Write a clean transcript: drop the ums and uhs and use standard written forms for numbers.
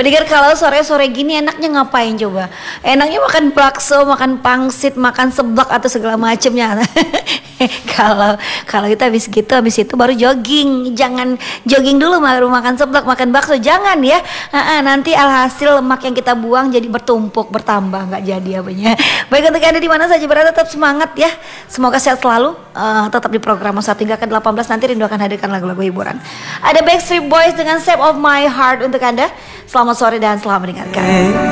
Mendingan kalau sore-sore gini enaknya ngapain coba? Enaknya makan bakso, makan pangsit, makan seblak atau segala macamnya. Kalau kalau kita habis itu baru jogging. Jangan jogging dulu baru makan seblak, makan bakso. Jangan ya. Nanti alhasil lemak yang kita buang jadi bertumpuk, bertambah, nggak jadi apanya. Baik, untuk Anda di mana saja berada, tetap semangat ya. Semoga sehat selalu. Tetap di program 1 hingga ke 18 nanti Rindu akan hadirkan lagu-lagu hiburan. Ada Backstreet Boys dengan Shape of My Heart untuk Anda. Selamat sore dan selamat mendengarkan.